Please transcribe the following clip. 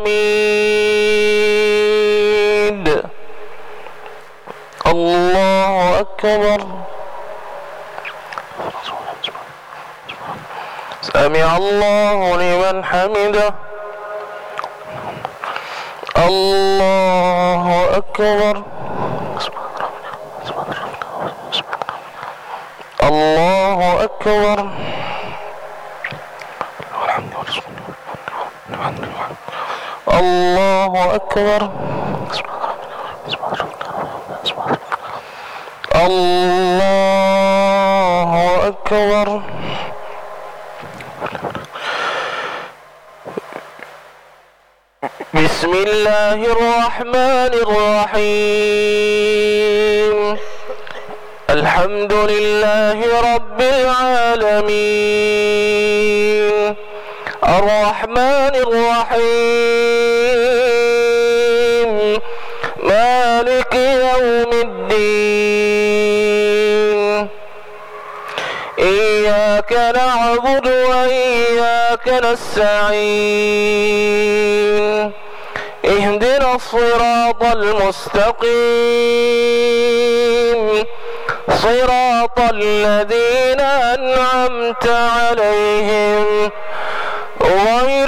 حميد. الله أكبر. سمع الله لمن حمده. الله أكبر. الله أكبر. الله أكبر. الله أكبر. بسم الله الرحمن الرحيم. الحمد لله رب العالمين الرحمن الرحيم مالك يوم الدين إياك نعبد وإياك نستعين اهدنا الصراط المستقيم صراط الذين أنعمت عليهم غير